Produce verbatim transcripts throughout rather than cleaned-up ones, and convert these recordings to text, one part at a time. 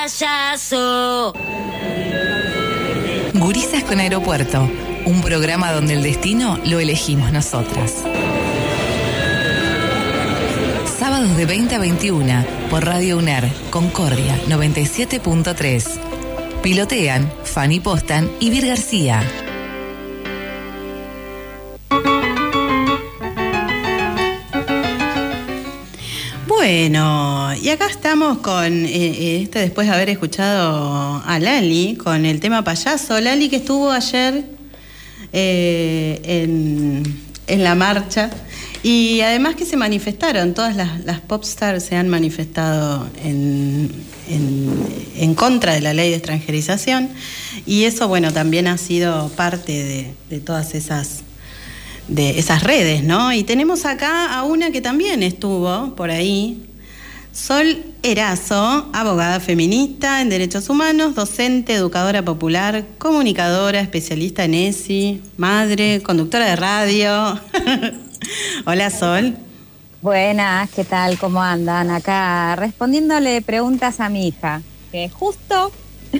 Payaso. Gurisas con Aeropuerto, un programa donde el destino lo elegimos nosotras. Sábados de veinte a veintiuna por Radio UNER, Concordia noventa y siete punto tres. Pilotean Fanny Postan y Vir García. Bueno, y acá estamos con, eh, este después de haber escuchado a Lali, con el tema payaso. Lali que estuvo ayer eh, en, en la marcha, y además que se manifestaron, todas las, las popstars se han manifestado en, en, en contra de la ley de extranjerización, y eso, bueno, también ha sido parte de, de todas esas... de esas redes, ¿no? Y tenemos acá a una que también estuvo por ahí, Sol Erazo, abogada feminista en derechos humanos, docente, educadora popular, comunicadora, especialista en E S I, madre, conductora de radio. Hola, Sol. Buenas, ¿qué tal? ¿Cómo andan? Acá respondiéndole preguntas a mi hija, que justo...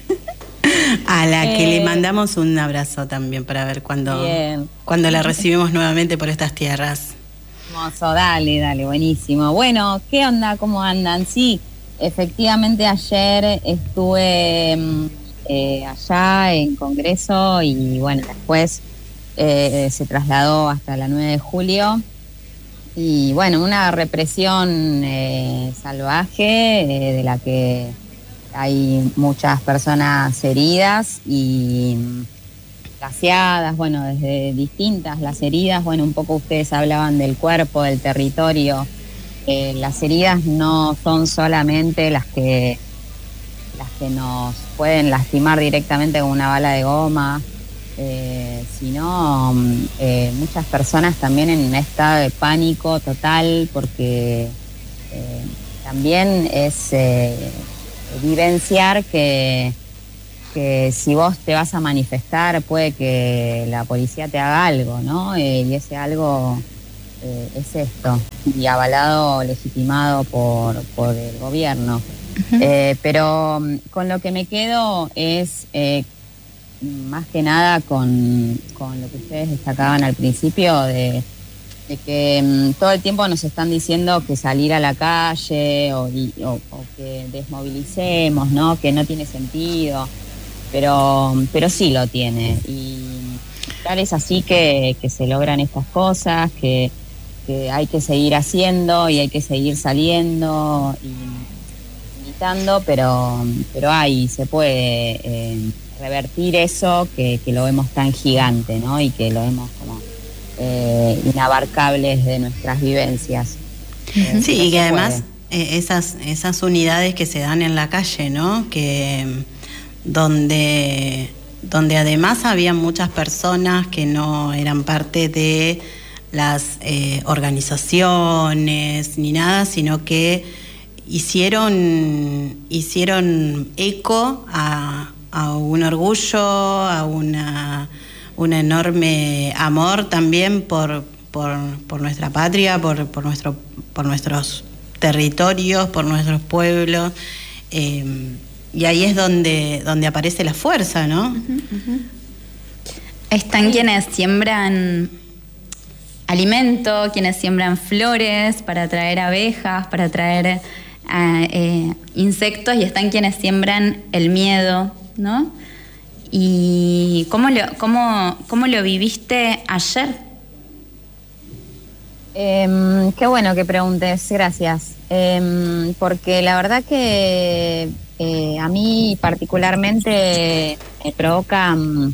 A la que eh, le mandamos un abrazo también para ver cuando, cuando la recibimos nuevamente por estas tierras. Hermoso, dale, dale, buenísimo. Bueno, ¿qué onda? ¿Cómo andan? Sí, efectivamente ayer estuve eh, allá en Congreso y bueno, después eh, se trasladó hasta la nueve de julio. Y bueno, una represión eh, salvaje eh, de la que... hay muchas personas heridas y gaseadas, bueno, desde distintas las heridas. Bueno, un poco ustedes hablaban del cuerpo, del territorio. Eh, las heridas no son solamente las que, las que nos pueden lastimar directamente con una bala de goma, eh, sino eh, muchas personas también en un estado de pánico total, porque eh, también es... Eh, vivenciar que, que si vos te vas a manifestar puede que la policía te haga algo, ¿no? Eh, y ese algo eh, es esto, y avalado, legitimado por, por el gobierno. Uh-huh. Eh, pero con lo que me quedo es eh, más que nada con, con lo que ustedes destacaban al principio de... de que um, todo el tiempo nos están diciendo que salir a la calle o, y, o, o que desmovilicemos, ¿no? Que no tiene sentido, pero, pero sí lo tiene. Y tal es así que, que se logran estas cosas, que, que hay que seguir haciendo y hay que seguir saliendo y militando, pero, pero hay, se puede eh, revertir eso que, que lo vemos tan gigante, ¿no? Y que lo vemos como... Eh, inabarcables de nuestras vivencias. Eh, sí, y que además eh, esas, esas unidades que se dan en la calle, ¿no? Que donde, donde además había muchas personas que no eran parte de las eh, organizaciones ni nada, sino que hicieron, hicieron eco a, a un orgullo, a una... un enorme amor también por, por, por nuestra patria, por, por, nuestro, por nuestros territorios, por nuestros pueblos, eh, y ahí es donde, donde aparece la fuerza, ¿no? Uh-huh, uh-huh. Están sí. Quienes siembran alimento, quienes siembran flores para atraer abejas, para atraer eh, eh, insectos, y están quienes siembran el miedo, ¿no? ¿Y cómo lo, cómo, cómo lo viviste ayer? Eh, qué bueno que preguntes, gracias. Eh, porque la verdad que eh, a mí particularmente me provoca um,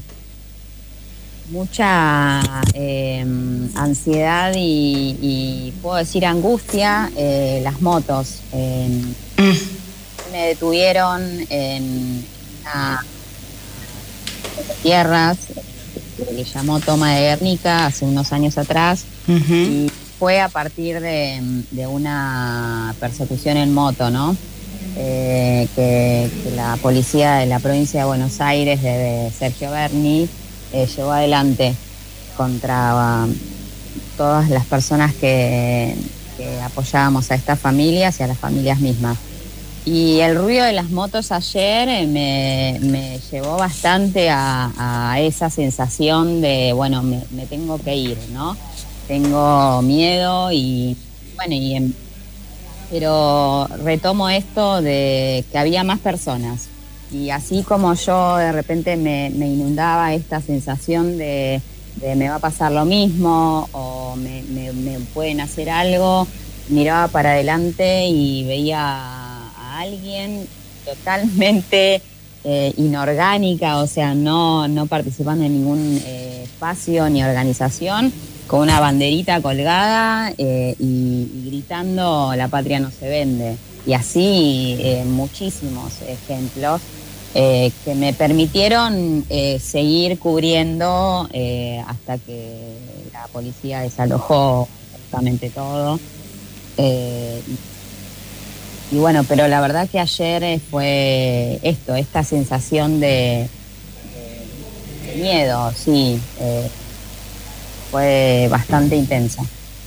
mucha eh, ansiedad y, y puedo decir angustia eh, las motos. Eh, mm. Me detuvieron en una... tierras, que le llamó Toma de Guernica hace unos años atrás, uh-huh. Y fue a partir de, de una persecución en moto, ¿no? Eh, que, que la policía de la provincia de Buenos Aires, de Sergio Berni, eh, llevó adelante contra uh, todas las personas que, que apoyábamos a estas familias y a las familias mismas. Y el ruido de las motos ayer eh, me, me llevó bastante a, a esa sensación de, bueno, me, me tengo que ir, ¿no? Tengo miedo y, bueno, y en, pero retomo esto de que había más personas. Y así como yo de repente me, me inundaba esta sensación de, de me va a pasar lo mismo o me, me, me pueden hacer algo, miraba para adelante y veía a alguien totalmente eh, inorgánica, o sea, no, no participando en ningún eh, espacio ni organización, con una banderita colgada eh, y, y gritando "la patria no se vende". Y así eh, muchísimos ejemplos eh, que me permitieron eh, seguir cubriendo eh, hasta que la policía desalojó justamente todo. Eh, y, y bueno, pero la verdad que ayer fue esto, esta sensación de, de, de miedo, sí, eh, fue bastante intensa.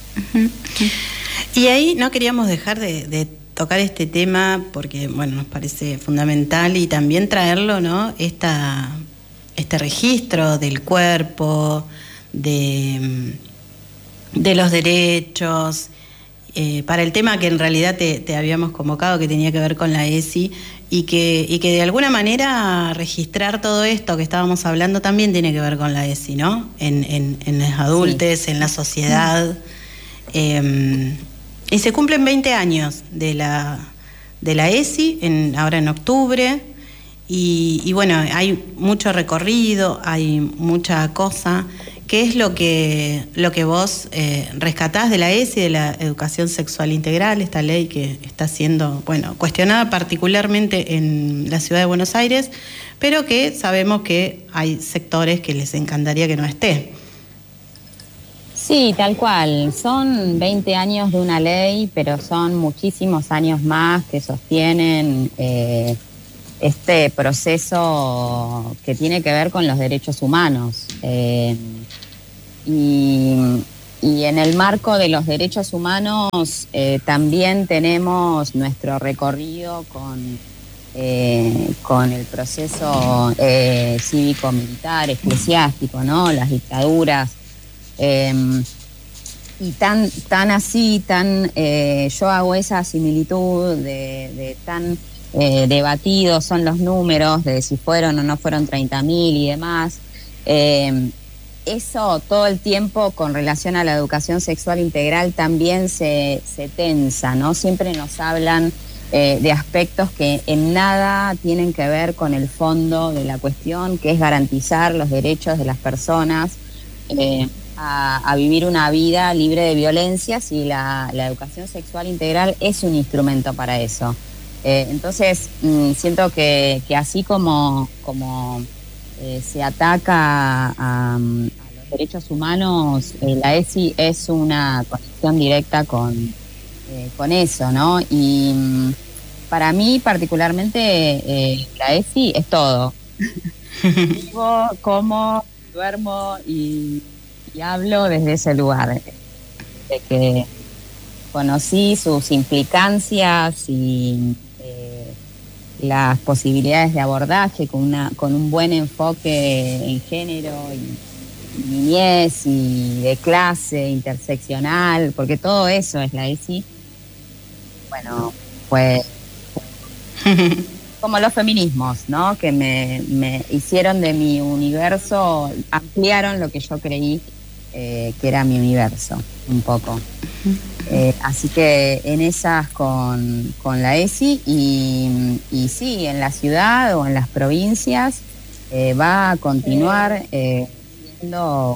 Y ahí no queríamos dejar de, de tocar este tema porque, bueno, nos parece fundamental y también traerlo, ¿no? Esta, este registro del cuerpo, de, de los derechos, eh, para el tema que en realidad te, te habíamos convocado, que tenía que ver con la E S I, y que, y que de alguna manera registrar todo esto que estábamos hablando también tiene que ver con la E S I, ¿no? En, en, en los adultos, sí, en la sociedad. Eh, y se cumplen veinte años de la, de la E S I, en, ahora en octubre, y, y bueno, hay mucho recorrido, hay mucha cosa. ¿Qué es lo que, lo que vos eh, rescatás de la E S I, de la educación sexual integral, esta ley que está siendo, bueno, cuestionada particularmente en la ciudad de Buenos Aires, pero que sabemos que hay sectores que les encantaría que no esté? Sí, tal cual. Son veinte años de una ley, pero son muchísimos años más que sostienen eh, este proceso que tiene que ver con los derechos humanos. Eh, y, y en el marco de los derechos humanos eh, también tenemos nuestro recorrido con, eh, con el proceso eh, cívico-militar, eclesiástico, ¿no? Las dictaduras. Eh, y tan, tan así, tan eh, yo hago esa similitud de, de tan eh, debatidos son los números de si fueron o no fueron treinta mil y demás. Eh, eso todo el tiempo con relación a la educación sexual integral también se, se tensa, ¿no? Siempre nos hablan eh, de aspectos que en nada tienen que ver con el fondo de la cuestión, que es garantizar los derechos de las personas eh, A, a vivir una vida libre de violencias, y la, la educación sexual integral es un instrumento para eso. Eh, entonces, mmm, siento que, que así como, como eh, se ataca a, a los derechos humanos, eh, la E S I es una conexión directa con, eh, con eso, ¿no? Y mmm, para mí particularmente eh, la E S I es todo. Vivo, como, duermo y... y hablo desde ese lugar, de que conocí sus implicancias y eh, las posibilidades de abordaje con, una, con un buen enfoque en género y, y niñez y de clase interseccional, porque todo eso es la E S I. Bueno, pues como los feminismos, ¿no? Que me, me hicieron de mi universo, ampliaron lo que yo creí Eh, que era mi universo, un poco. Eh, así que en esas con, con la E S I y, y sí, en la ciudad o en las provincias eh, va a continuar eh, siendo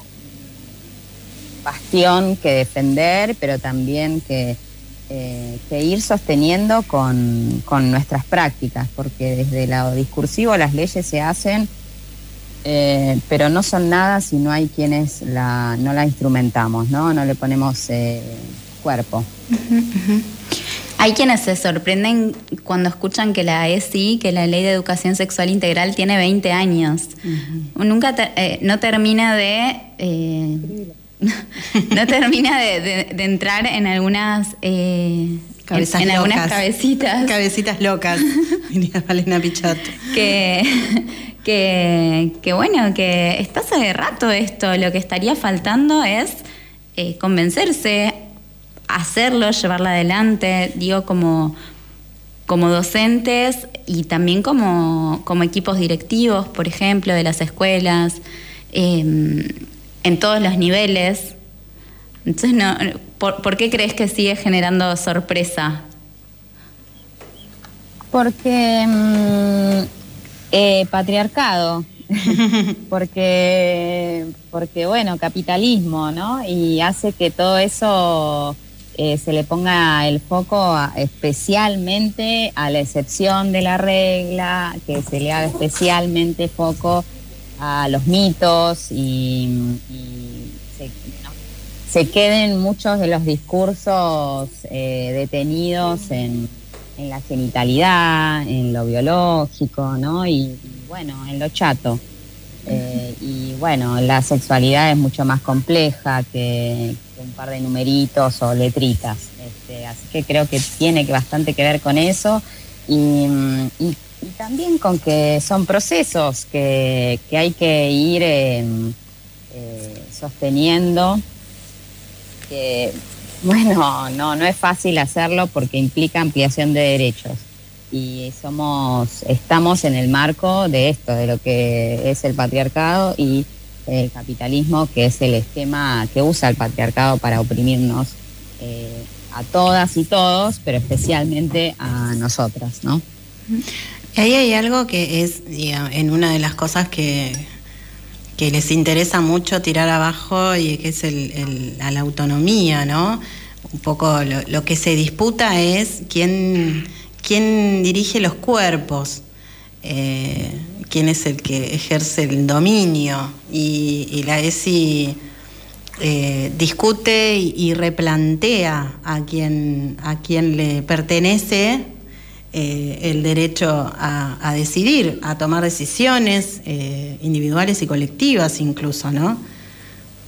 bastión que defender, pero también que, eh, que ir sosteniendo con, con nuestras prácticas, porque desde lo discursivo las leyes se hacen, Eh, pero no son nada si no hay quienes la, no la instrumentamos, ¿no? No le ponemos eh, cuerpo. Uh-huh, uh-huh. Hay quienes se sorprenden cuando escuchan que la E S I, que la Ley de Educación Sexual Integral, tiene veinte años. Uh-huh. Nunca ter, eh, no termina de... Eh, no termina de, de, de entrar en algunas... Eh, Cabezas en, en locas. algunas cabecitas. Cabecitas locas, diría Malena Pichat. que, que, que bueno, que está hace rato esto, lo que estaría faltando es eh, convencerse, hacerlo, llevarla adelante, digo, como, como docentes y también como, como equipos directivos, por ejemplo, de las escuelas, eh, en todos los niveles. Entonces, no, ¿por, ¿por qué crees que sigue generando sorpresa? Porque mmm, eh, patriarcado, porque, porque bueno, capitalismo, ¿no? Y hace que todo eso eh, se le ponga el foco a, especialmente a la excepción de la regla, que se le haga especialmente foco a los mitos y, y se, no, se queden muchos de los discursos eh, detenidos en, en la genitalidad, en lo biológico, ¿no? Y, y bueno, en lo chato. Eh, y bueno, la sexualidad es mucho más compleja que, que un par de numeritos o letritas. Este, así que creo que tiene que bastante que ver con eso y, y, y también con que son procesos que, que hay que ir eh, eh, sosteniendo. Que, bueno, no, no es fácil hacerlo porque implica ampliación de derechos. Y somos, estamos en el marco de esto, de lo que es el patriarcado y el capitalismo, que es el esquema que usa el patriarcado para oprimirnos eh, a todas y todos, pero especialmente a nosotras, ¿no? Y ahí hay algo que es, digamos, en una de las cosas que, que les interesa mucho tirar abajo y que es el, el, a la autonomía, ¿no? Un poco lo, lo que se disputa es quién... ¿Quién dirige los cuerpos? Eh, ¿Quién es el que ejerce el dominio? Y, y la ESI eh, discute y, y replantea a quien, a quien le pertenece eh, el derecho a, a decidir, a tomar decisiones eh, individuales y colectivas incluso, ¿no?